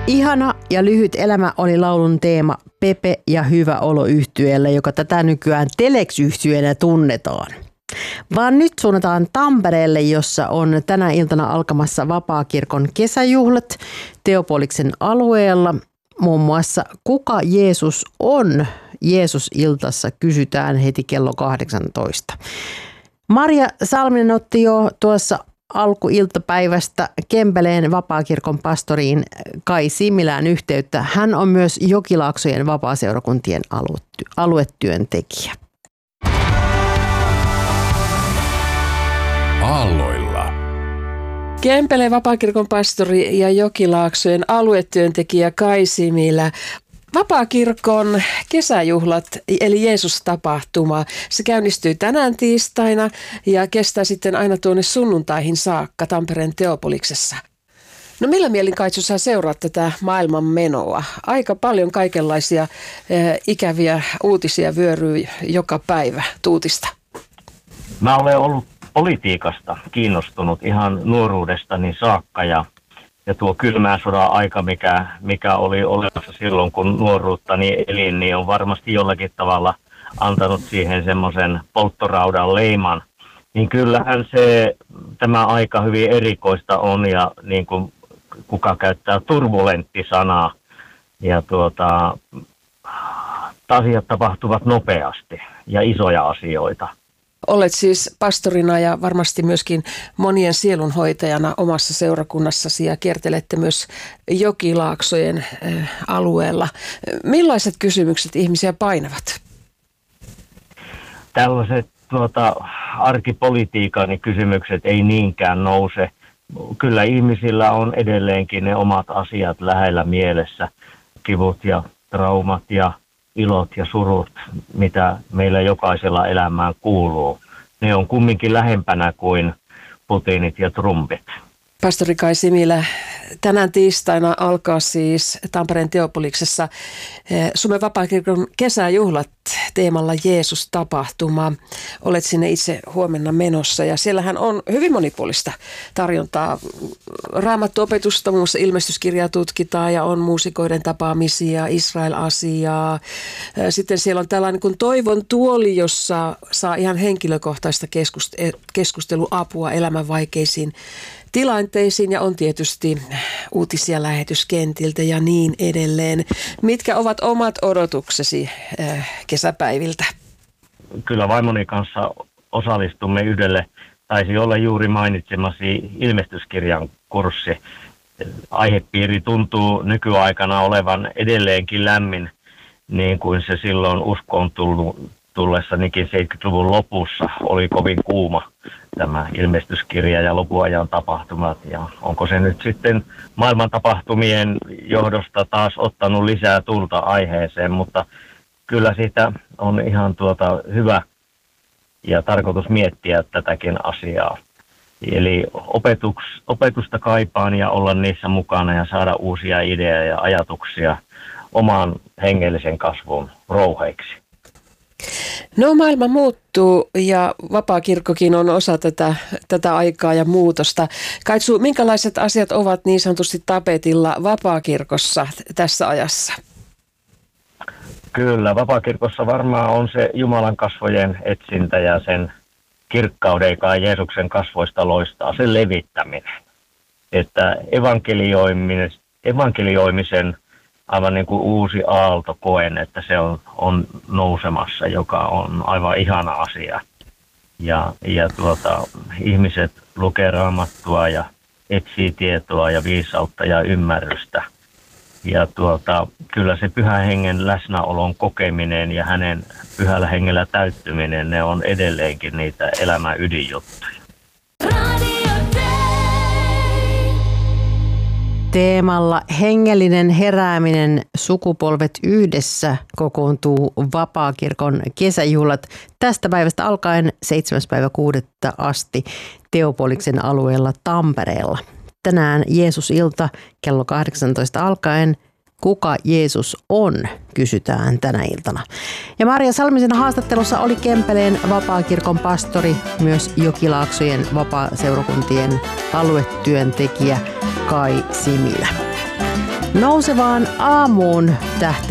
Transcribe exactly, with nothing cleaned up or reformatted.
Ihana ja lyhyt elämä oli laulun teema Pepe ja hyvä olo -yhtyeellä, joka tätä nykyään Telex-yhtyeenä tunnetaan. Vaan nyt suunnataan Tampereelle, jossa on tänä iltana alkamassa Vapaakirkon kesäjuhlat Teopoliksen alueella. Muun muassa Kuka Jeesus on? Jeesus-iltassa kysytään heti kello kahdeksantoista. Maria Salminen otti jo tuossa alkuiltapäivästä Kempeleen Vapaakirkon pastoriin Kai Similään yhteyttä. Hän on myös Jokilaaksojen vapaaseurakuntien aluetyöntekijä. Aalloilla. Kempeleen Vapaakirkon pastori ja Jokilaaksojen aluetyöntekijä Kai Similä. Vapaakirkon kesäjuhlat eli Jeesus-tapahtuma, se käynnistyy tänään tiistaina ja kestää sitten aina tuonne sunnuntaihin saakka Tampereen Teopoliksessa. No millä mielin, Kaitsu, sä seuraat tätä maailman menoa? Aika paljon kaikenlaisia eh, ikäviä uutisia vyöryy joka päivä tuutista. Mä olen ollut politiikasta kiinnostunut ihan nuoruudestani saakka ja Ja tuo kylmän sodan aika, mikä, mikä oli olemassa silloin, kun nuoruuttani elin, niin on varmasti jollakin tavalla antanut siihen semmoisen polttoraudan leiman. Niin kyllähän se, tämä aika hyvin erikoista on ja niin kuin kuka käyttää turbulentti-sanaa. Ja tuota, asiat tapahtuvat nopeasti ja isoja asioita. Olet siis pastorina ja varmasti myöskin monien sielunhoitajana omassa seurakunnassasi ja kiertelette myös Jokilaaksojen alueella. Millaiset kysymykset ihmisiä painavat? Tällaiset tuota, arkipolitiikan kysymykset ei niinkään nouse. Kyllä ihmisillä on edelleenkin ne omat asiat lähellä mielessä. Kivut ja traumat ja ilot ja surut, mitä meillä jokaisella elämään kuuluu. Ne on kumminkin lähempänä kuin Putinit ja Trumpit. Pastori Kai Similä, tänään tiistaina alkaa siis Tampereen Teopoliksessa Suomen Vapaakirkon kesäjuhlat teemalla Jeesus-tapahtuma. Olet sinne itse huomenna menossa ja siellähän on hyvin monipuolista tarjontaa. Raamattuopetusta, muun muassa ilmestyskirjaa tutkitaan ja on muusikoiden tapaamisia, Israel-asiaa. Sitten siellä on tällainen kuin toivon tuoli, jossa saa ihan henkilökohtaista keskusteluapua elämän vaikeisiin tilanteisiin ja on tietysti uutisia lähetyskentiltä ja niin edelleen. Mitkä ovat omat odotuksesi kesäpäiviltä? Kyllä vaimoni kanssa osallistumme yhdelle, taisi olla juuri mainitsemasi ilmestyskirjan kurssi. Aihepiiri tuntuu nykyaikana olevan edelleenkin lämmin, niin kuin se silloin uskoon tullut tullessanikin seitsemänkymmentäluvun lopussa oli kovin kuuma tämä ilmestyskirja ja lopuajan tapahtumat. Ja onko se nyt sitten maailman tapahtumien johdosta taas ottanut lisää tulta aiheeseen, mutta kyllä siitä on ihan tuota hyvä ja tarkoitus miettiä tätäkin asiaa. Eli opetuks, opetusta kaipaan ja olla niissä mukana ja saada uusia ideoja ja ajatuksia oman hengellisen kasvun rouheiksi. No maailma muuttuu ja Vapaakirkkokin on osa tätä, tätä aikaa ja muutosta. Kaitsu, minkälaiset asiat ovat niin sanotusti tapetilla Vapaakirkossa tässä ajassa? Kyllä, Vapaakirkossa varmaan on se Jumalan kasvojen etsintä ja sen kirkkauden, joka Jeesuksen kasvoista loistaa, sen levittäminen. Että evankelioiminen, evankelioimisen aivan niin kuin uusi aalto koen, että se on, on nousemassa, joka on aivan ihana asia. Ja, ja tuota, ihmiset lukee Raamattua ja etsii tietoa ja viisautta ja ymmärrystä. Ja tuota, kyllä se pyhän hengen läsnäolon kokeminen ja hänen pyhällä hengellä täyttyminen, ne on edelleenkin niitä elämän ydinjuttuja. Teemalla hengellinen herääminen, sukupolvet yhdessä kokoontuu Vapaakirkon kesäjuhlat tästä päivästä alkaen seitsemäs päivä kuudetta asti Teopoliksen alueella Tampereella. Tänään Jeesus-ilta kello kahdeksantoista alkaen. Kuka Jeesus on, kysytään tänä iltana. Ja Maria Salmisen haastattelussa oli Kempeleen Vapaakirkon pastori, myös Jokilaaksojen vapaaseurakuntien aluetyöntekijä Kai Similä. Nousevaan aamuun tähtää